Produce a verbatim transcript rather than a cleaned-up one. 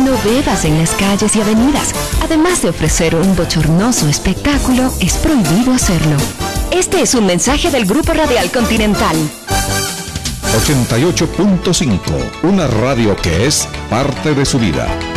No bebas en las calles y avenidas. Además de ofrecer un bochornoso espectáculo, es prohibido hacerlo. Este es un mensaje del Grupo Radial Continental. ochenta y ocho punto cinco, una radio que es parte de su vida.